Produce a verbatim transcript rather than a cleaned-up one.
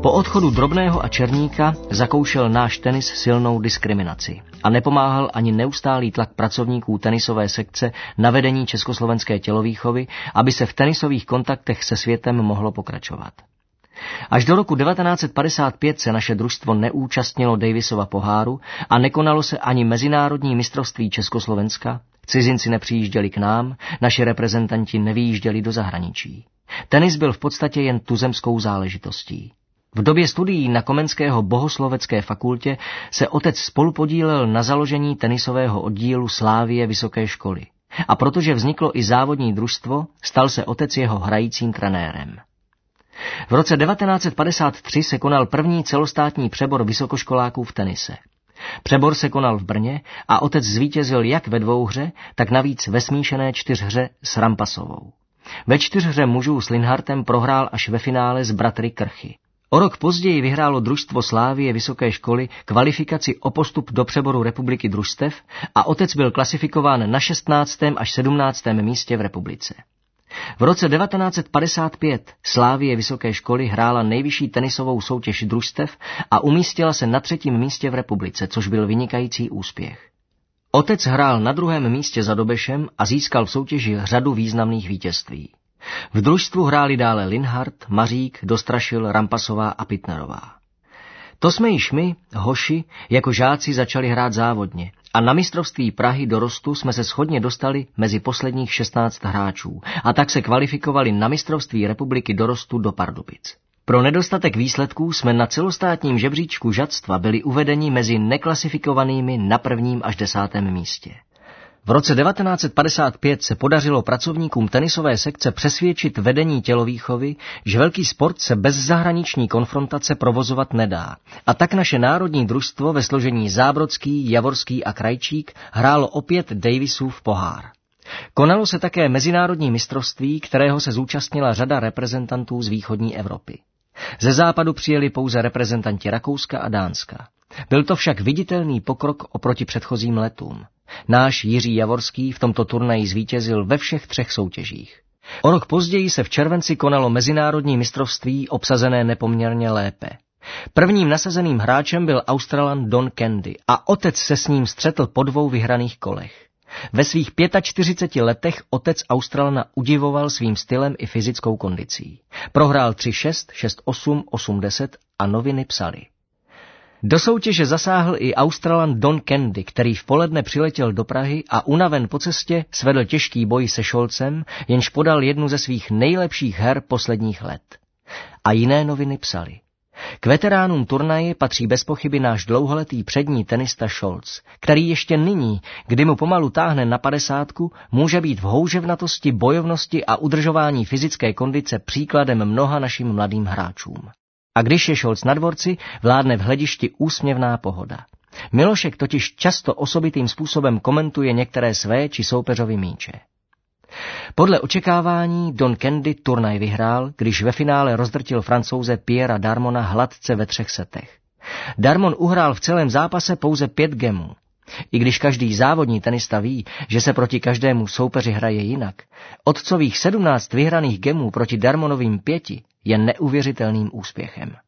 Po odchodu Drobného a Černíka zakoušel náš tenis silnou diskriminaci a nepomáhal ani neustálý tlak pracovníků tenisové sekce na vedení československé tělovýchovy, aby se v tenisových kontaktech se světem mohlo pokračovat. Až do roku devatenáct set padesát pět se naše družstvo neúčastnilo Davisova poháru a nekonalo se ani mezinárodní mistrovství Československa, cizinci nepřijížděli k nám, naši reprezentanti nevyjížděli do zahraničí. Tenis byl v podstatě jen tuzemskou záležitostí. V době studií na Komenského bohoslovecké fakultě se otec spolupodílel na založení tenisového oddílu Slávie vysoké školy. A protože vzniklo i závodní družstvo, stal se otec jeho hrajícím trenérem. V roce devatenáct set padesát tři se konal první celostátní přebor vysokoškoláků v tenise. Přebor se konal v Brně a otec zvítězil jak ve dvouhře, tak navíc ve smíšené čtyřhře s Rampasovou. Ve čtyřhře mužů s Linhartem prohrál až ve finále s bratry Krchy. O rok později vyhrálo družstvo Slávie vysoké školy kvalifikaci o postup do přeboru republiky družstev a otec byl klasifikován na šestnáctém až sedmnáctém místě v republice. V roce devatenáct set padesát pět Slávie vysoké školy hrála nejvyšší tenisovou soutěž družstev a umístila se na třetím místě v republice, což byl vynikající úspěch. Otec hrál na druhém místě za Dobešem a získal v soutěži řadu významných vítězství. V družstvu hráli dále Linhart, Mařík, Dostrašil, Rampasová a Pitnerová. To jsme již my, hoši, jako žáci začali hrát závodně a na mistrovství Prahy dorostu jsme se shodně dostali mezi posledních šestnáct hráčů a tak se kvalifikovali na mistrovství republiky dorostu do Pardubic. Pro nedostatek výsledků jsme na celostátním žebříčku žadstva byli uvedeni mezi neklasifikovanými na prvním až desátém místě. V roce devatenáct set padesát pět se podařilo pracovníkům tenisové sekce přesvědčit vedení tělovýchovy, že velký sport se bez zahraniční konfrontace provozovat nedá. A tak naše národní družstvo ve složení Zábrodský, Javorský a Krajčík hrálo opět Davisův pohár. Konalo se také mezinárodní mistrovství, kterého se zúčastnila řada reprezentantů z východní Evropy. Ze západu přijeli pouze reprezentanti Rakouska a Dánska. Byl to však viditelný pokrok oproti předchozím letům. Náš Jiří Javorský v tomto turnaji zvítězil ve všech třech soutěžích. O rok později se v červenci konalo mezinárodní mistrovství obsazené nepoměrně lépe. Prvním nasazeným hráčem byl Australan Don Candy a otec se s ním střetl po dvou vyhraných kolech. Ve svých čtyřiceti pěti letech otec Australana udivoval svým stylem i fyzickou kondicí. Prohrál tři šest, šest osm, osm deset a noviny psali. Do soutěže zasáhl i Australan Don Candy, který v poledne přiletěl do Prahy a unaven po cestě svedl těžký boj se Scholzem, jenž podal jednu ze svých nejlepších her posledních let. A jiné noviny psali. K veteránům turnaje patří bez pochyby náš dlouholetý přední tenista Scholz, který ještě nyní, kdy mu pomalu táhne na padesátku, může být v houževnatosti, bojovnosti a udržování fyzické kondice příkladem mnoha našim mladým hráčům. A když je Scholz na dvorci, vládne v hledišti úsměvná pohoda. Milošek totiž často osobitým způsobem komentuje některé své či soupeřovy míče. Podle očekávání Don Candy turnaj vyhrál, když ve finále rozdrtil Francouze Pierra Darmona hladce ve třech setech. Darmon uhrál v celém zápase pouze pět gemů. I když každý závodní tenista ví, že se proti každému soupeři hraje jinak, otcových sedmnáct vyhraných gemů proti Darmonovým pěti je neuvěřitelným úspěchem.